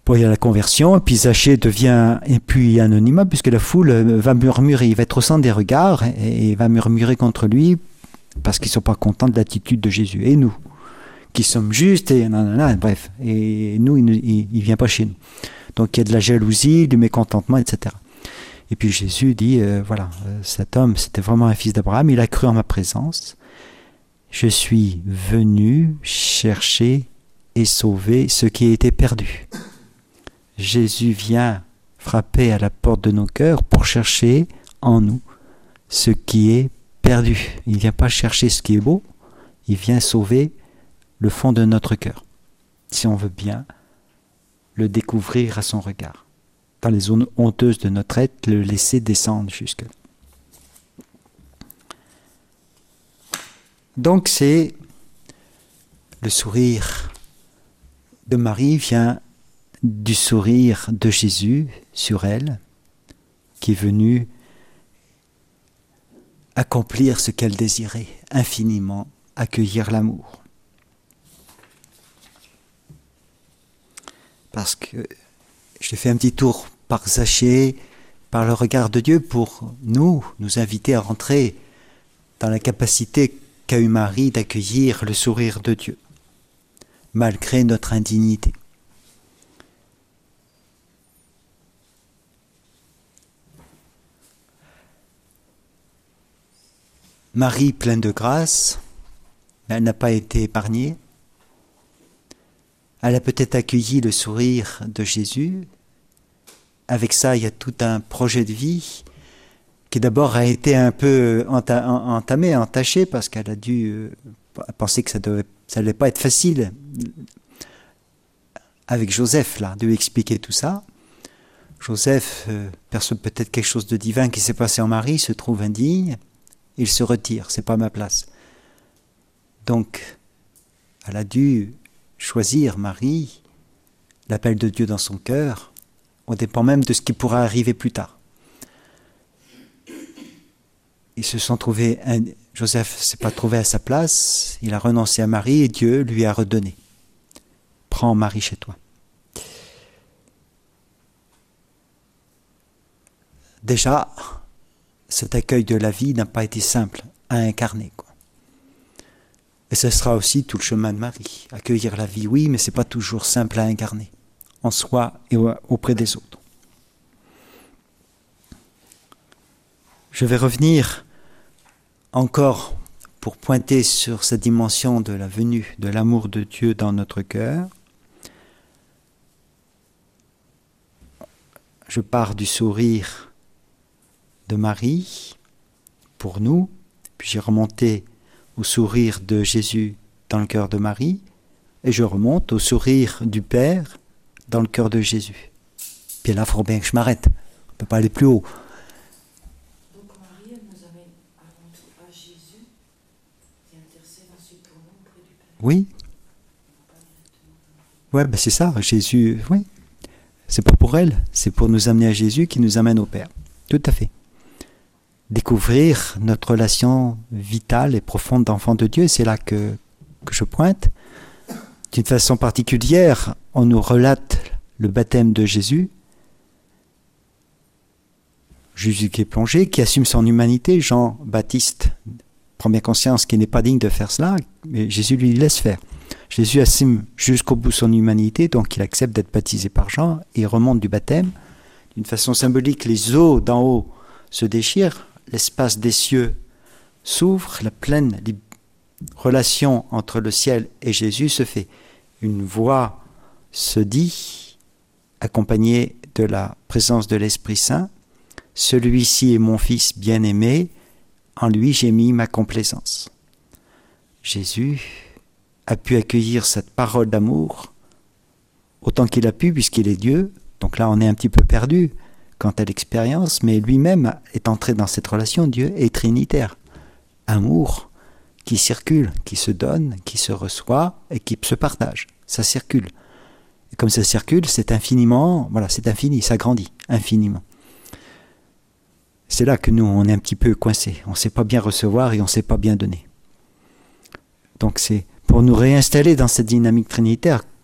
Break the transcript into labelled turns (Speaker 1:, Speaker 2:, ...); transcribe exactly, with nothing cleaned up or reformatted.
Speaker 1: Bon, il y a la conversion, et puis Zachée devient et puis anonymat, puisque la foule va murmurer, il va être au centre des regards, et, et va murmurer contre lui, parce qu'ils ne sont pas contents de l'attitude de Jésus. Et nous, qui sommes justes, et nanana, bref, et nous, il ne vient pas chez nous. Donc il y a de la jalousie, du mécontentement, et cetera. Et puis Jésus dit, euh, voilà, cet homme, c'était vraiment un fils d'Abraham, il a cru en ma présence. Je suis venu chercher et sauver ce qui était perdu. Jésus vient frapper à la porte de nos cœurs pour chercher en nous ce qui est perdu. Il ne vient pas chercher ce qui est beau, il vient sauver le fond de notre cœur, si on veut bien le découvrir à son regard. Dans les zones honteuses de notre être, le laisser descendre jusque là. Donc c'est le sourire de Marie vient du sourire de Jésus sur elle, qui est venu accomplir ce qu'elle désirait infiniment, accueillir l'amour. Parce que je fais un petit tour par Zachée, par le regard de Dieu, pour nous, nous inviter à rentrer dans la capacité qu'a eu Marie d'accueillir le sourire de Dieu, malgré notre indignité. Marie, pleine de grâce, elle n'a pas été épargnée. Elle a peut-être accueilli le sourire de Jésus. Avec ça, il y a tout un projet de vie qui d'abord a été un peu entamé, entaché, parce qu'elle a dû penser que ça devait, ça n'allait pas être facile avec Joseph, là, de lui expliquer tout ça. Joseph euh, perçoit peut-être quelque chose de divin qui s'est passé en Marie, se trouve indigne, il se retire, c'est pas ma place. Donc, elle a dû choisir Marie, l'appel de Dieu dans son cœur, au dépend même de ce qui pourra arriver plus tard. Ils se sont trouvés, un, Joseph ne s'est pas trouvé à sa place, il a renoncé à Marie et Dieu lui a redonné. Prends Marie chez toi. Déjà, cet accueil de la vie n'a pas été simple à incarner, quoi. Et ce sera aussi tout le chemin de Marie. Accueillir la vie, oui, mais ce n'est pas toujours simple à incarner, en soi et auprès des autres. Je vais revenir encore pour pointer sur cette dimension de la venue, de l'amour de Dieu dans notre cœur. Je pars du sourire de Marie pour nous, puis j'ai remonté au sourire de Jésus dans le cœur de Marie, et je remonte au sourire du Père dans le cœur de Jésus. Puis là, il faut bien que je m'arrête. On ne peut pas aller plus haut.
Speaker 2: Donc Marie, elle nous amène avant tout à Jésus, qui intercède ensuite pour nous auprès du Père.
Speaker 1: Oui. Ouais, ben c'est ça, Jésus, oui. C'est pas pour elle, c'est pour nous amener à Jésus qui nous amène au Père. Tout à fait. Découvrir notre relation vitale et profonde d'enfant de Dieu, c'est là que, que je pointe. D'une façon particulière, on nous relate le baptême de Jésus. Jésus qui est plongé, qui assume son humanité. Jean-Baptiste, première conscience qu'il n'est pas digne de faire cela, mais Jésus lui laisse faire. Jésus assume jusqu'au bout son humanité, donc il accepte d'être baptisé par Jean, et il remonte du baptême. D'une façon symbolique, les eaux d'en haut se déchirent, l'espace des cieux s'ouvre, la pleine relation entre le ciel et Jésus se fait. Une voix se dit, accompagnée de la présence de l'Esprit Saint, « Celui-ci est mon Fils bien-aimé, en lui j'ai mis ma complaisance. » Jésus a pu accueillir cette parole d'amour autant qu'il a pu, puisqu'il est Dieu. Donc là, on est un petit peu perdu quant à l'expérience, mais lui-même est entré dans cette relation. Dieu est trinitaire. Amour qui circule, qui se donne, qui se reçoit et qui se partage. Ça circule. Et comme ça circule, c'est infiniment, voilà, c'est infini, ça grandit infiniment. C'est là que nous, on est un petit peu coincés. On ne sait pas bien recevoir et on ne sait pas bien donner. Donc c'est pour nous réinstaller dans cette dynamique trinitaire